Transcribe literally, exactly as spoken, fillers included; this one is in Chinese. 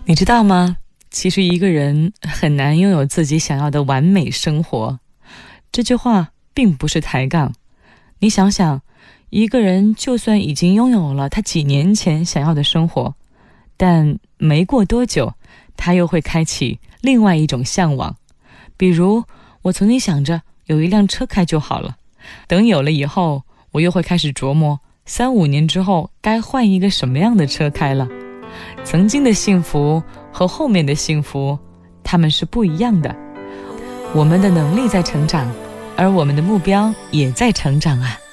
你知道吗？其实一个人很难拥有自己想要的完美生活。这句话并不是抬杠。你想想，一个人就算已经拥有了他几年前想要的生活，但没过多久，他又会开启另外一种向往。比如，我曾经想着有一辆车开就好了，等有了以后，我又会开始琢磨，三五年之后该换一个什么样的车开了。曾经的幸福和后面的幸福，它们是不一样的。我们的能力在成长，而我们的目标也在成长啊。